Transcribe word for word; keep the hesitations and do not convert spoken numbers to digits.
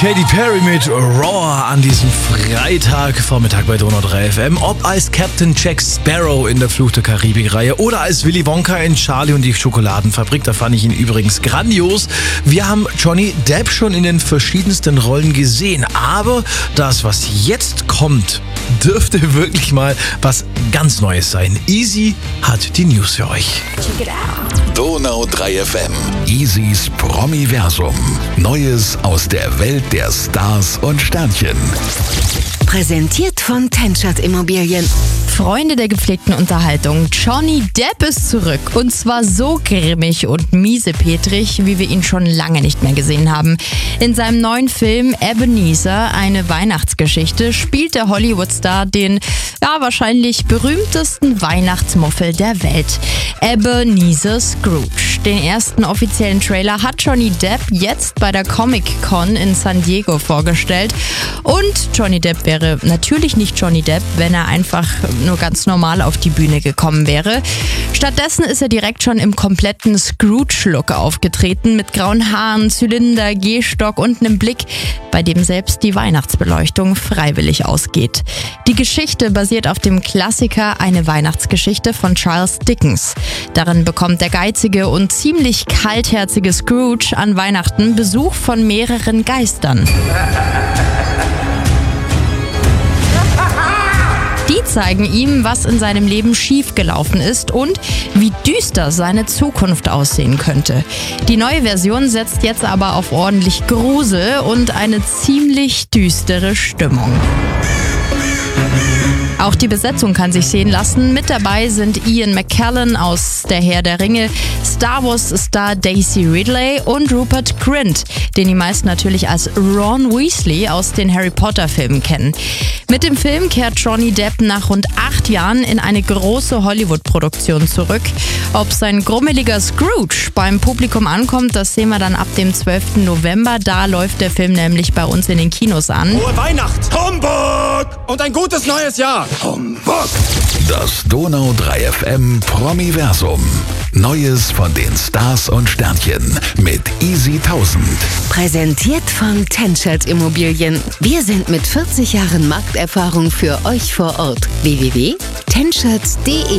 Katy Perry mit Roar an diesem Freitagvormittag bei Donau drei F M. Ob als Captain Jack Sparrow in der Fluch der Karibik-Reihe oder als Willy Wonka in Charlie und die Schokoladenfabrik, da fand ich ihn übrigens grandios. Wir haben Johnny Depp schon in den verschiedensten Rollen gesehen, aber das, was jetzt kommt, dürfte wirklich mal was ganz Neues sein. Easy hat die News für euch. Donau drei F M. Easys Promiversum. Neues aus der Welt der Stars und Sternchen. Präsentiert von Tenschert Immobilien. Freunde der gepflegten Unterhaltung, Johnny Depp ist zurück. Und zwar so grimmig und miesepetrig, wie wir ihn schon lange nicht mehr gesehen haben. In seinem neuen Film Ebenezer, eine Weihnachtsgeschichte, spielt der Hollywood-Star den ja, wahrscheinlich berühmtesten Weihnachtsmuffel der Welt. Ebenezer Scrooge. Den ersten offiziellen Trailer hat Johnny Depp jetzt bei der Comic-Con in San Diego vorgestellt. Und Johnny Depp wäre natürlich nicht Johnny Depp, wenn er einfach nur ganz normal auf die Bühne gekommen wäre. Stattdessen ist er direkt schon im kompletten Scrooge-Look aufgetreten, mit grauen Haaren, Zylinder, Gehstock und einem Blick, bei dem selbst die Weihnachtsbeleuchtung freiwillig ausgeht. Die Geschichte basiert auf dem Klassiker Eine Weihnachtsgeschichte von Charles Dickens. Darin bekommt der geizige und ziemlich kaltherzige Scrooge an Weihnachten Besuch von mehreren Geistern. Die zeigen ihm, was in seinem Leben schiefgelaufen ist und wie düster seine Zukunft aussehen könnte. Die neue Version setzt jetzt aber auf ordentlich Grusel und eine ziemlich düstere Stimmung. Auch die Besetzung kann sich sehen lassen. Mit dabei sind Ian McKellen aus Der Herr der Ringe, Star Wars-Star Daisy Ridley und Rupert Grint, den die meisten natürlich als Ron Weasley aus den Harry Potter-Filmen kennen. Mit dem Film kehrt Johnny Depp nach rund acht Jahren in eine große Hollywood-Produktion zurück. Ob sein grummeliger Scrooge beim Publikum ankommt, das sehen wir dann ab dem zwölften November. Da läuft der Film nämlich bei uns in den Kinos an. Frohe Weihnacht! Humbug! Und ein gutes neues Jahr! Humbug! Das Donau drei F M Promiversum. Neues von den Stars und Sternchen mit Easy tausend. Präsentiert von Tenschert Immobilien. Wir sind mit vierzig Jahren Markterfahrung für euch vor Ort. w w w punkt tenschert punkt de